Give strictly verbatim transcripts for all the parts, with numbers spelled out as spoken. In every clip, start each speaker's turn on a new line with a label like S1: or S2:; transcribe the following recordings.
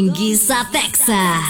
S1: Guisatexa.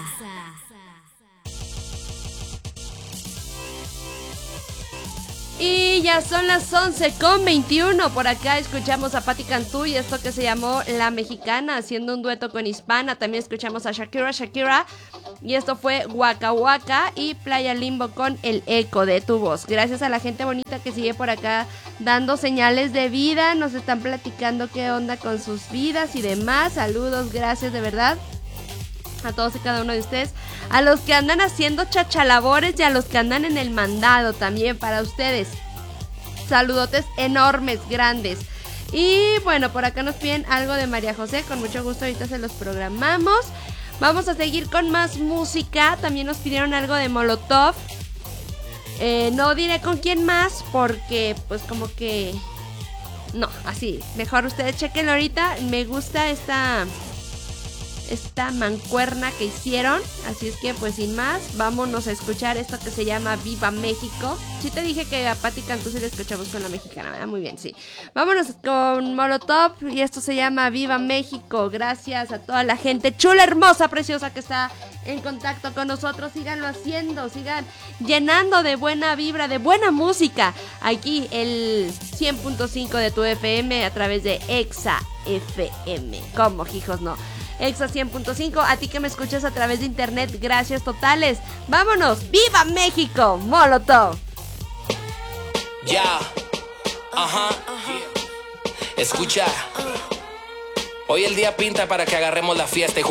S2: Y ya son las once con veintiuno. Por acá escuchamos a Patti Cantú y esto que se llamó La Mexicana, haciendo un dueto con Hispana. También escuchamos a Shakira Shakira y esto fue Waka Waka y Playa Limbo con El Eco de tu Voz. Gracias a la gente bonita que sigue por acá dando señales de vida. Nos están platicando qué onda con sus vidas y demás. Saludos, gracias de verdad a todos y cada uno de ustedes, a los que andan haciendo chachalabores y a los que andan en el mandado también para ustedes. Saludotes enormes, grandes. Y bueno, por acá nos piden algo de María José, con mucho gusto ahorita se los programamos. Vamos a seguir con más música. También nos pidieron algo de Molotov. Eh, no diré con quién más porque pues como que... No, así, mejor ustedes chequenlo ahorita. Me gusta esta... esta mancuerna que hicieron, así es que pues sin más, vámonos a escuchar esto que se llama Viva México. Sí te dije que a Patti Cantú sí la escuchamos con la mexicana, ¿verdad? Muy bien, sí. Vámonos con Molotov y esto se llama Viva México. Gracias a toda la gente chula, hermosa, preciosa que está en contacto con nosotros. Síganlo haciendo, sigan llenando de buena vibra, de buena música. Aquí el cien punto cinco de tu F M a través de Exa F M. Como hijos no. Exa cien punto cinco, a ti que me escuchas a través de internet, gracias totales. Vámonos, ¡viva México! Molotov.
S3: Ya, ajá, escucha. Hoy el día pinta para que agarremos la fiesta y